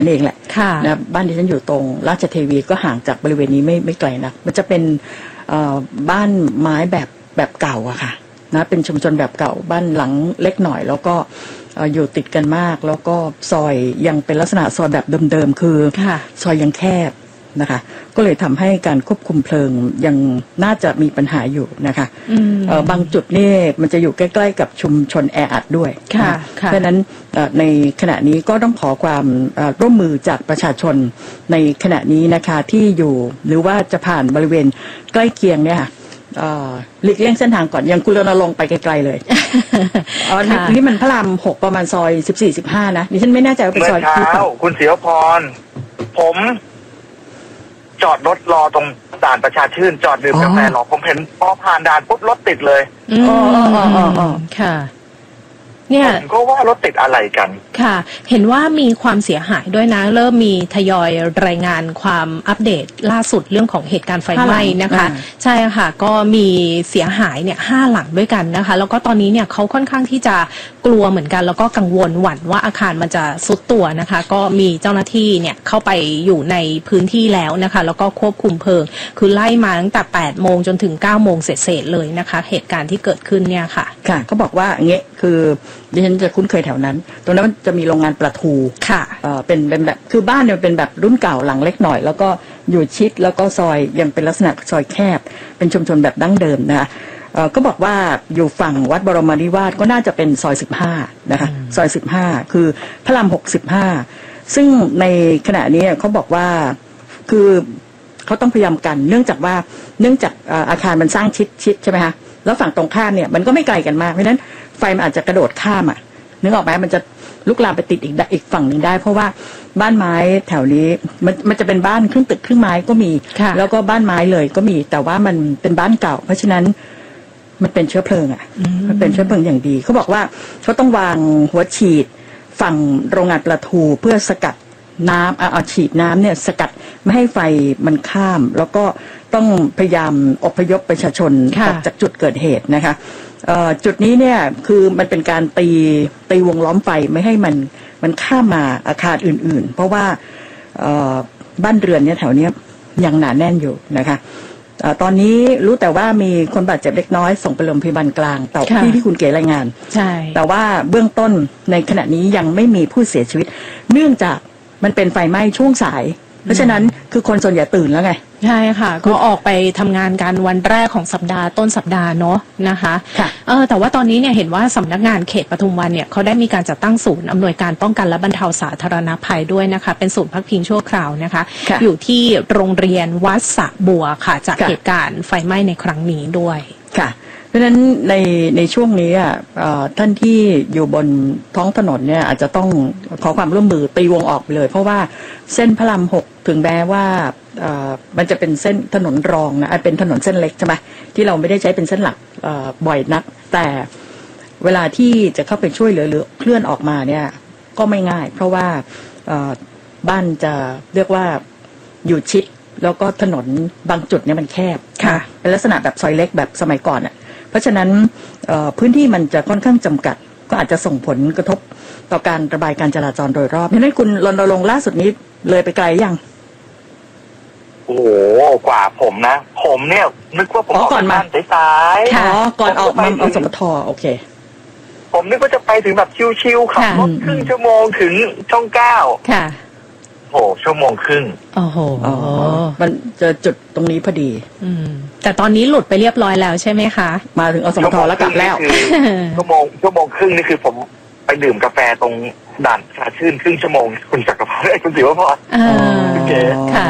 เองแหละนะบ้านที่ฉันอยู่ตรงราชเทวีก็ห่างจากบริเวณนี้ไม่ไกลนักมันจะเป็นบ้านไม้แบบเก่าอะค่ะนะเป็นชุมชนแบบเก่าบ้านหลังเล็กหน่อยแล้วก็อยู่ติดกันมากแล้วก็ซอยยังเป็นลักษณะซอยแบบเดิมๆคือซอยยังแคบนะคะก็เลยทำให้การควบคุมเพลิงยังน่าจะมีปัญหาอยู่นะคะบางจุดนี่มันจะอยู่ใกล้ๆกับชุมชนแออัดด้วยเพราะฉะนั้นในขณะนี้ก็ต้องขอความร่วมมือจากประชาชนในขณะนี้นะคะที่อยู่หรือว่าจะผ่านบริเวณใกล้เคียงเนี่ยค่ะหลีกเลี่ยงเส้นทางก่อนยังคุณรณรงค์ไปไกลๆเลยนี่มันพระราม6ประมาณซอย14-15นะดิฉันไม่แน่ใจว่าเป็นซอยที่คุณศิวพรผมจอดรถรอตรงด่านประชาชื่นจอดดื่มกาแฟรอผมเห็นพอผ่านด่านปุ๊บรถติดเลยค่ะเนี่ยผมก็ว่ารถติดอะไรกันค่ะเห็นว่ามีความเสียหายด้วยนะเริ่มมีทยอยรายงานความอัปเดตล่าสุดเรื่องของเหตุการณ์ไฟไหม้นะคะใช่ค่ะก็มีเสียหายเนี่ย5 หลังด้วยกันนะคะแล้วก็ตอนนี้เนี่ยเขาค่อนข้างที่จะกลัวเหมือนกันแล้วก็กังวลหวั่นว่าอาคารมันจะทรุดตัวนะคะก็มีเจ้าหน้าที่เนี่ยเข้าไปอยู่ในพื้นที่แล้วนะคะแล้วก็ควบคุมเพลิงคือไล่มาตั้งแต่8 โมงจนถึง9 โมงเศษเลยนะคะเหตุการณ์ที่เกิดขึ้นเนี่ยค่ะเขาบอกว่าเงี้ยคือดิฉันจะคุ้นเคยแถวนั้นตรงนั้นมันจะมีโรงงานปลาทูค่ะเป็นแบบคือบ้านเนี่ยเป็นแบบรุ่นเก่าหลังเล็กหน่อยแล้วก็อยู่ชิดแล้วก็ซอยยังเป็นลักษณะซอยแคบเป็นชุมชนแบบดั้งเดิมนะคะก็บอกว่าอยู่ฝั่งวัดบรมนิวาสก็น่าจะเป็นซอย15นะคะซอย15คือพระราม6-15ซึ่งในขณะนี้เขาบอกว่าคือเขาต้องพยายามกันเนื่องจากอาคารมันสร้างชิดใช่ไหมคะแล้วฝั่งตรงข้ามเนี่ยมันก็ไม่ไกลกันมากเพราะฉะนั้นไฟมันอาจจะกระโดดข้ามนึกออกไหมมันจะลุกลามไปติดอีกฝั่งหนึ่งได้เพราะว่าบ้านไม้แถวนี้มันจะเป็นบ้านครึ่งตึกครึ่งไม้ก็มีแล้วก็บ้านไม้เลยก็มีแต่ว่ามันเป็นบ้านเก่าเพราะฉะนั้นมันเป็นเชื้อเพลิงมันเป็นเชื้อเพลิงอย่างดีเขาบอกว่าเขาต้องวางหัวฉีดฝั่งโรงงานปลาทูเพื่อสกัดน้ำเอาฉีดน้ำเนี่ยสกัดไม่ให้ไฟมันข้ามแล้วก็ต้องพยายามอพยพประชาชนออกจากจุดเกิดเหตุนะคะจุดนี้เนี่ยคือมันเป็นการตีวงล้อมไฟไม่ให้มันข้ามมาอาคารอื่นๆเพราะว่าบ้านเรือนเนี่ยแถวนี้ยังหนาแน่นอยู่นะคะตอนนี้รู้แต่ว่ามีคนบาดเจ็บเล็กน้อยส่งไปโรงพยาบาลกลางแต่ที่คุณเก๋รายงานใช่แต่ว่าเบื้องต้นในขณะนี้ยังไม่มีผู้เสียชีวิตเนื่องจากมันเป็นไฟไหม้ช่วงสายเพราะฉะนั้นคือคนส่วนใหญ่ตื่นแล้วไงใช่ค่ะก็ออกไปทำงานกันวันแรกของสัปดาห์ต้นสัปดาห์เนาะนะคะแต่ว่าตอนนี้เนี่ยเห็นว่าสำนักงานเขตปทุมวันเนี่ยเขาได้มีการจัดตั้งศูนย์อำนวยการป้องกันและบรรเทาสาธารณภัยด้วยนะคะเป็นศูนย์พักพิงชั่วคราวนะคะอยู่ที่โรงเรียนวัดสระบัวค่ะจากเหตุการณ์ไฟไหม้ในครั้งนี้ด้วยค่ะเพราะฉะนั้นในช่วงนี้ท่านที่อยู่บนท้องถนนเนี่ยอาจจะต้องขอความร่วมมือตีวงออกไปเลยเพราะว่าเส้นพระราม6ถึงแม้ว่ามันจะเป็นเส้นถนนรองนะเป็นถนนเส้นเล็กใช่ไหมที่เราไม่ได้ใช้เป็นเส้นหลักบ่อยนักแต่เวลาที่จะเข้าไปช่วยเหลือหรือเคลื่อนออกมาเนี่ยก็ไม่ง่ายเพราะว่าบ้านจะเรียกว่าอยู่ชิดแล้วก็ถนนบางจุดเนี่ยมันแคบเป็นลักษณะแบบซอยเล็กแบบสมัยก่อนเพราะฉะนั้นพื้นที่มันจะค่อนข้างจำกัดก็อาจจะส่งผลกระทบต่อการระบายการจราจรโดยรอบเพราะฉะนั้นคุณรณรงค์ล่าสุดนี้เลยไปไกลยังโอ้โหกว่าผมนะผมเนี่ยนึกว่าผมออกมาสายก่อนออกมาอสมทโอเคผมนึกว่าจะไปถึงแบบชิวๆขับรถครึ่งชั่วโมงถึงช่อง9 ค่ะโอ้ชั่วโมงครึ่งโอ้โหมันจะจุดตรงนี้พอดีแต่ตอนนี้หลุดไปเรียบร้อยแล้วใช่ไหมคะมาถึงอสมทแล้วกลับแล้วชั่วโมงครึ่งนี่คือผมไปดื่มกาแฟตรงด่านชาชื่นครึ่งชั่วโมงคุณจักรพันธ์คุณศิวพรโอเคค่ะ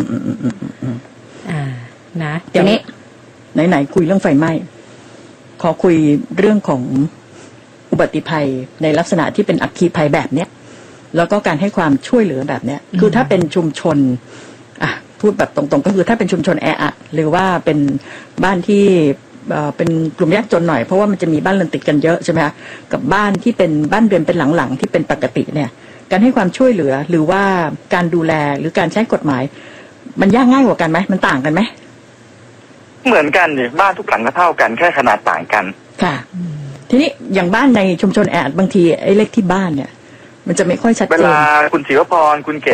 นะเดี๋ยวนี้ไหนคุยเรื่องไฟไหม้ขอคุยเรื่องของอุบัติภัยในลักษณะที่เป็นอัคคีภัยแบบเนี้ยแล้วก็การให้ความช่วยเหลือแบบเนี้ยคือถ้าเป็นชุมชนพูดแบบตรงๆก็คือถ้าเป็นชุมชนแออัดหรือว่าเป็นบ้านที่เป็นกลุ่มยากจนหน่อยเพราะว่ามันจะมีบ้านเรือนติดกันเยอะใช่ไหมคะกับบ้านที่เป็นบ้านเรือนเป็นหลังๆที่เป็นปกติเนี่ยการให้ความช่วยเหลือหรือว่าการดูแลหรือการใช้กฎหมายมันยากง่ายกว่ากันไหมมันต่างกันไหมเหมือนกันนี่บ้านทุกหลังก็เท่ากันแค่ขนาดต่างกันค่ะทีนี้อย่างบ้านในชุมชนแออัดบางทีไอ้เลขที่บ้านเนี่ยมันจะไม่ค่อยชัดเวเจนลาคุณศิวพรคุณเก